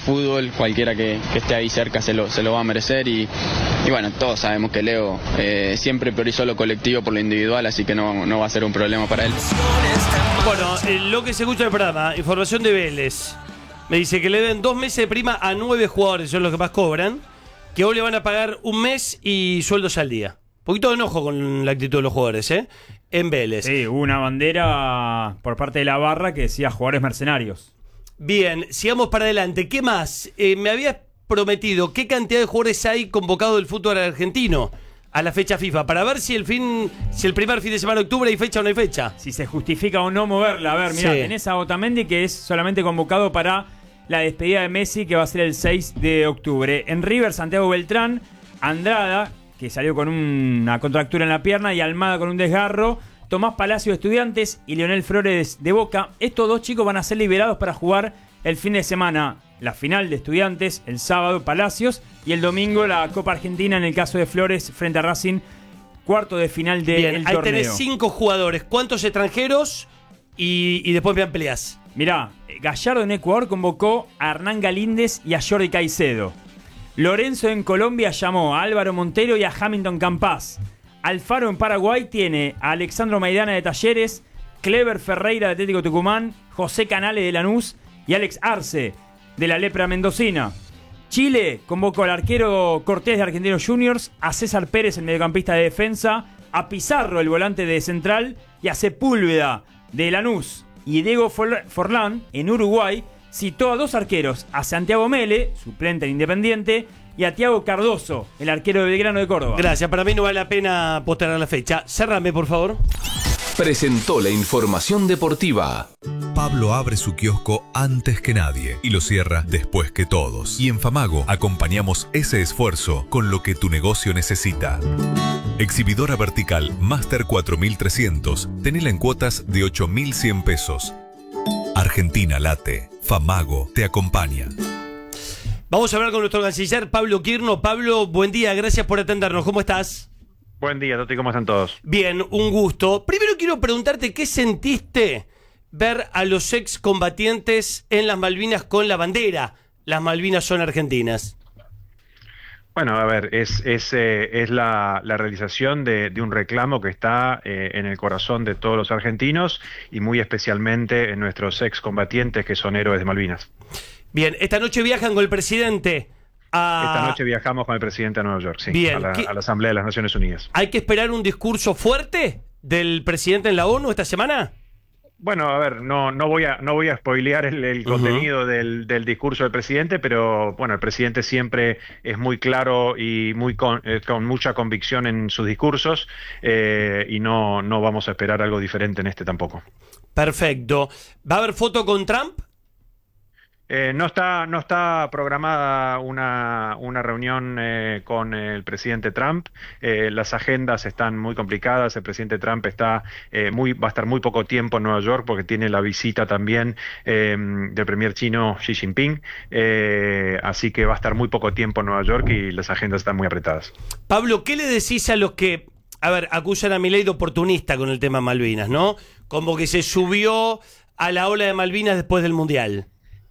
fútbol, cualquiera que esté ahí cerca se lo va a merecer y bueno, todos sabemos que Leo siempre priorizó lo colectivo por lo individual, así que no va a ser un problema para él. Bueno, lo que se escucha en el programa, información de Vélez, me dice que le deben 2 meses de prima a 9 jugadores, son los que más cobran, que hoy le van a pagar 1 mes y sueldos al día. Un poquito de enojo con la actitud de los jugadores, en Vélez. Sí, hubo una bandera por parte de la barra que decía jugadores mercenarios. Bien, sigamos para adelante. ¿Qué más? Me habías prometido qué cantidad de jugadores hay convocado del fútbol argentino a la fecha FIFA, para ver si el primer fin de semana de octubre hay fecha o no hay fecha. Si se justifica o no moverla. A ver, mirá, Sí. tenés a Otamendi, que es solamente convocado para la despedida de Messi, que va a ser el 6 de octubre. En River, Santiago Beltrán, Andrada, que salió con una contractura en la pierna, y Almada con un desgarro, Tomás Palacio de Estudiantes y Leonel Flores de Boca. Estos 2 chicos van a ser liberados para jugar el fin de semana la final de Estudiantes, el sábado Palacios, y el domingo la Copa Argentina en el caso de Flores frente a Racing, cuarto de final del torneo. Ahí tenés 5 jugadores. ¿Cuántos extranjeros? Y después me ampliás. Mirá, Gallardo en Ecuador convocó a Hernán Galíndez y a Jordi Caicedo. Lorenzo en Colombia llamó a Álvaro Montero y a Hamilton Campas. Alfaro en Paraguay tiene a Alexandro Maidana de Talleres, Clever Ferreira de Atlético Tucumán, José Canales de Lanús y Alex Arce de la Lepra Mendocina. Chile convocó al arquero Cortés de Argentinos Juniors, a César Pérez, el mediocampista de defensa, a Pizarro, el volante de Central, y a Sepúlveda de Lanús. Y Diego Forlán, en Uruguay, citó a 2 arqueros, a Santiago Mele, suplente en Independiente, y a Thiago Cardoso, el arquero de Belgrano de Córdoba. Gracias, para mí no vale la pena postergar la fecha. Cerrame, por favor. Presentó la información deportiva. Pablo abre su kiosco antes que nadie y lo cierra después que todos. Y en Famago acompañamos ese esfuerzo con lo que tu negocio necesita. Exhibidora vertical Master 4300. Tenela en cuotas de 8.100 pesos. Argentina late. Famago te acompaña. Vamos a hablar con nuestro canciller Pablo Quirno. Pablo, buen día, gracias por atendernos. ¿Cómo estás? Buen día, Toti, ¿cómo están todos? Bien, un gusto. Primero quiero preguntarte qué sentiste ver a los excombatientes en las Malvinas con la bandera. Las Malvinas son argentinas. Bueno, a ver, es la realización de un reclamo que está en el corazón de todos los argentinos y muy especialmente en nuestros excombatientes que son héroes de Malvinas. Bien, esta noche viajan con el presidente Esta noche viajamos con el presidente a Nueva York, sí, Bien, a la Asamblea de las Naciones Unidas. ¿Hay que esperar un discurso fuerte del presidente en la ONU esta semana? Bueno, a ver, no voy a spoilear el contenido del discurso del presidente, pero bueno, el presidente siempre es muy claro y con mucha convicción en sus discursos y no vamos a esperar algo diferente en este tampoco. Perfecto. ¿Va a haber foto con Trump? No está programada una reunión con el presidente Trump. Las agendas están muy complicadas. El presidente Trump va a estar muy poco tiempo en Nueva York porque tiene la visita también del premier chino Xi Jinping. Así que va a estar muy poco tiempo en Nueva York y las agendas están muy apretadas. Pablo, ¿qué le decís a los que, acusan a Milei de oportunista con el tema Malvinas, ¿no? Como que se subió a la ola de Malvinas después del Mundial.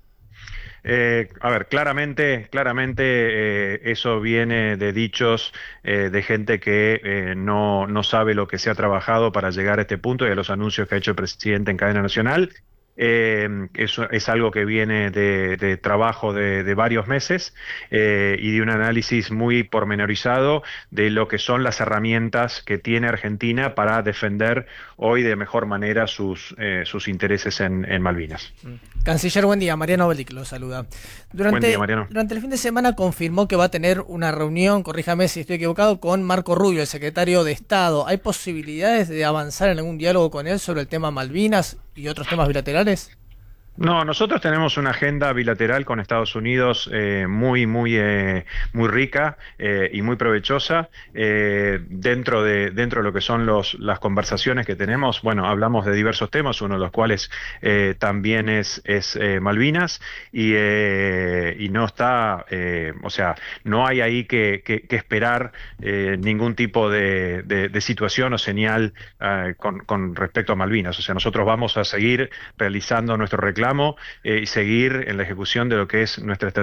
A ver, claramente eso viene de dichos de gente que no sabe lo que se ha trabajado para llegar a este punto y a los anuncios que ha hecho el presidente en cadena nacional. Eso es algo que viene de trabajo de varios meses y de un análisis muy pormenorizado de lo que son las herramientas que tiene Argentina para defender hoy de mejor manera sus intereses en Malvinas. Canciller, buen día. Mariano Bellic lo saluda. Buen día, Mariano. Durante el fin de semana confirmó que va a tener una reunión, corríjame si estoy equivocado, con Marco Rubio, el secretario de Estado. ¿Hay posibilidades de avanzar en algún diálogo con él sobre el tema Malvinas y otros temas bilaterales? No, nosotros tenemos una agenda bilateral con Estados Unidos muy rica y muy provechosa. Dentro de lo que son las conversaciones que tenemos, bueno, hablamos de diversos temas, uno de los cuales también es Malvinas y no está, o sea, no hay ahí que esperar ningún tipo de situación o señal con respecto a Malvinas. O sea, nosotros vamos a seguir realizando nuestro reclamo y seguir en la ejecución de lo que es nuestra estrategia